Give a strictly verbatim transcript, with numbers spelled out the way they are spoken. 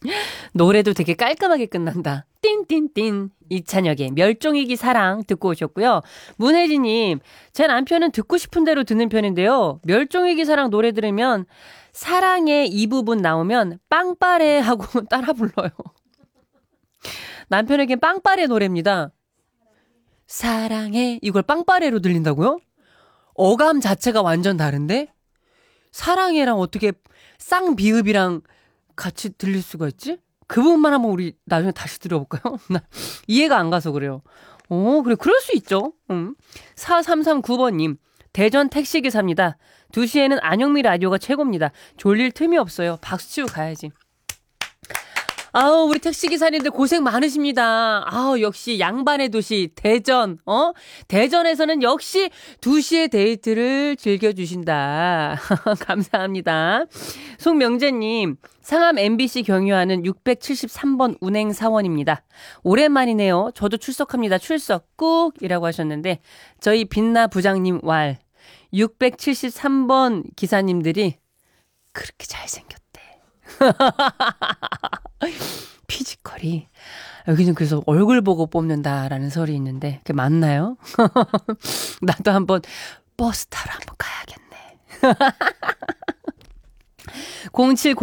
노래도 되게 깔끔하게 끝난다. 띵띵띵. 이찬혁의 멸종위기 사랑 듣고 오셨고요. 문혜진님, 제 남편은 듣고 싶은 대로 듣는 편인데요. 멸종위기 사랑 노래 들으면 사랑의 이 부분 나오면 빵빠레 하고 따라 불러요. 남편에겐 빵빠레 노래입니다. 사랑해 이걸 빵빠레로 들린다고요? 어감 자체가 완전 다른데? 사랑해랑 어떻게 쌍비읍이랑 같이 들릴 수가 있지? 그 부분만 한번 우리 나중에 다시 들어볼까요? 나 이해가 안 가서 그래요. 오, 그래, 그럴 수 있죠. 음. 사삼삼구 번님, 대전 택시기사입니다. 두 시에는 안영미 라디오가 최고입니다. 졸릴 틈이 없어요. 박수 치고 가야지. 아우, 우리 택시기사님들 고생 많으십니다. 아우, 역시 양반의 도시, 대전, 어? 대전에서는 역시 두 시의 데이트를 즐겨주신다. 감사합니다. 송명재님, 상암 엠비씨 경유하는 육백칠십삼 번 운행사원입니다. 오랜만이네요. 저도 출석합니다. 출석 꾹! 이라고 하셨는데, 저희 빛나 부장님 왈, 육백칠십삼 번 기사님들이 그렇게 잘생겼대. 피지컬이 여기는 그래서 얼굴 보고 뽑는다라는 설이 있는데 그게 맞나요? 나도 한번 버스 타러 한번 가야겠네. 공칠